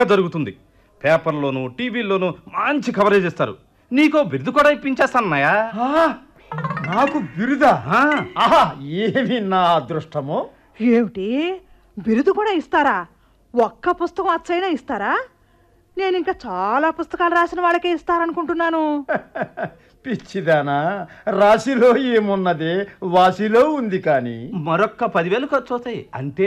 జరుగుతుంది. పేపర్లోను టీవీల్లోనూ మంచి కవరేజ్ ఇస్తారు. నీకో బిరుదు కూడా ఇప్పించేస్తానన్నయ్యా. నాకు బిరుదా? ఆహా, ఏమి నా అదృష్టమో. ఏమిటి, బిరుదు కూడా ఇస్తారా? ఒక్క పుస్తకం అచ్చైనా ఇస్తారా? నేను ఇంకా చాలా పుస్తకాలు రాసిన వాళ్ళకే ఇస్తారనుకుంటున్నాను. పిచ్చిదానా, రాశిలో ఏమున్నది, వాసిలో ఉంది. కానీ మరొక్క 10,000 ఖర్చు అవుతాయి అంతే.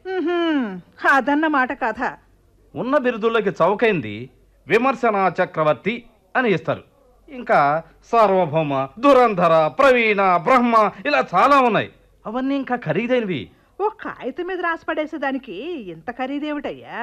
అదన్నమాట కథ. ఉన్న బిరుదుల్లోకి చౌకైంది విమర్శన చక్రవర్తి అని ఇస్తారు. ఇంకా సార్వభౌమ, దురంధర, ప్రవీణ, బ్రహ్మ ఇలా చాలా ఉన్నాయి. అవన్నీ ఇంకా ఖరీదైనవి. ఓ కాగితం మీద రాసి పడేసేదానికి ఇంత ఖరీదేమిటయ్యా?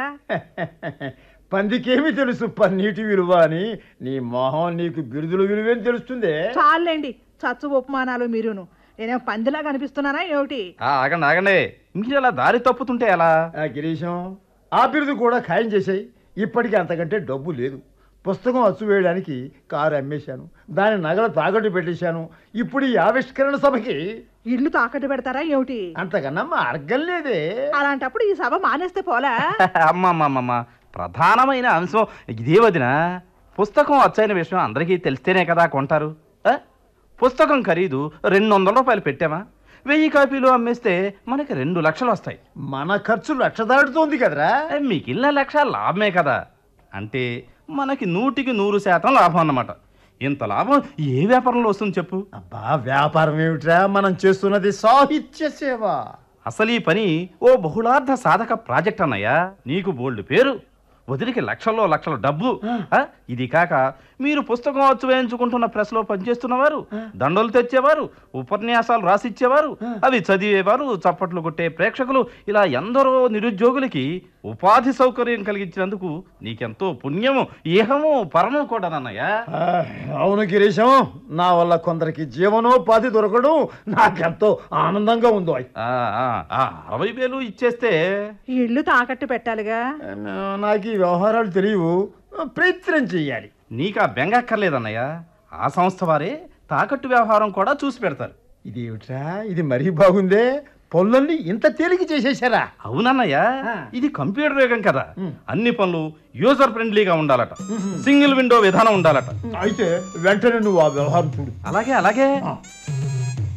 పందికేమి తెలుసు పన్నీటి విలువ అని. నీ మొహం, నీకు బిరుదుల విలువేం తెలుస్తుంది? చాలండి చచ్చు ఉపమానాలు మీరును. నేనేం పందిలా కనిపిస్తున్నానా ఏమిటి? ఆగండి ఆగండి, మీరు అలా దారి తప్పుతుంటే ఎలా? గిరీశం, ఆ బిరుదు కూడా ఖాయం చేసాయి. ఇప్పటికీ అంతకంటే డబ్బు లేదు. పుస్తకం అచ్చు వేయడానికి కారు అమ్మేశాను, దాని నగలు తాకట్టు పెట్టేశాను. ఇప్పుడు ఈ ఆవిష్కరణ సభకి ఇల్లు తాకట్టు పెడతారా ఏమిటి? అంతకన్నా మార్గం లేదే. అలాంటప్పుడు ఈ సభ మానేస్తే పోలా? అమ్మమ్మమ్మమ్మ, ప్రధానమైన అంశం ఇదే వదిన. పుస్తకం అచ్చైన విషయం అందరికీ తెలిస్తేనే కదా కొంటారు. పుస్తకం ఖరీదు 200 రూపాయలు పెట్టామా, 1000 కాపీలు అమ్మేస్తే మనకి 2 లక్షలు వస్తాయి. మన ఖర్చు 1,00,000 దాటుతోంది కదరా. మిగిలిన 1,00,000 లాభమే కదా. అంటే మనకి 100కి 100% లాభం అన్నమాట. ఇంత లాభం ఏ వ్యాపారంలో వస్తుంది చెప్పు? అబ్బా, వ్యాపారం ఏమిట్రా, మనం చేస్తున్నది సాహిత్య సేవ. అసలు ఈ పని ఓ బహుళార్థ సాధక ప్రాజెక్ట్ అన్నయ్యా. నీకు బోల్డ్ పేరు, వదిలికి లక్షల్లో లక్షల డబ్బు. ఇది కాక మీరు పుస్తకం అచ్చు వేయించుకుంటున్న ప్రెస్లో పనిచేస్తున్నవారు, దండలు తెచ్చేవారు, ఉపన్యాసాలు రాసిచ్చేవారు, అవి చదివేవారు, చప్పట్లు కొట్టే ప్రేక్షకులు, ఇలా ఎందరో నిరుద్యోగులకి ఉపాధి సౌకర్యం కలిగించినందుకు నీకెంతో పుణ్యము, ఇహము పరము కూడా అన్నయ్యా. అవును గిరీశం, నా వల్ల కొందరికి జీవనోపాధి దొరకడం నాకెంతో ఆనందంగా ఉందో. 60,000 ఇచ్చేస్తే ఇల్లు తాకట్టు పెట్టాలిగా. నాకు ఈ వ్యవహారాలు తెలియవు, ప్రయత్నం చెయ్యాలి. నీకా బెంగక్కర్లేదన్నయ్య, ఆ సంస్థ వారే తాకట్టు వ్యవహారం కూడా చూసి పెడతారు. ఇదేమిట్రా, ఇది మరీ బాగుందే. పనులన్నీ ఇంత తేలిక చేసేశారా? అవునన్నయ్య, ఇది కంప్యూటర్ యుగం కదా. అన్ని పనులు యూజర్ ఫ్రెండ్లీగా ఉండాలట, సింగిల్ విండో విధానం ఉండాలట. అయితే వెంటనే నువ్వు ఆ వ్యవహారం చూడు. అలాగే అలాగే.